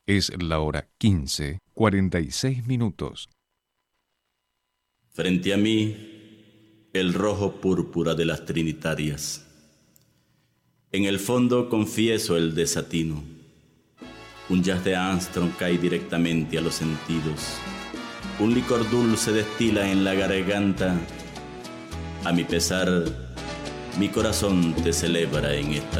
Es la hora 15:46. Frente a mí, el rojo púrpura de las trinitarias. En el fondo confieso el desatino. Un jazz de Armstrong cae directamente a los sentidos. Un licor dulce destila en la garganta. A mi pesar, mi corazón te celebra en esta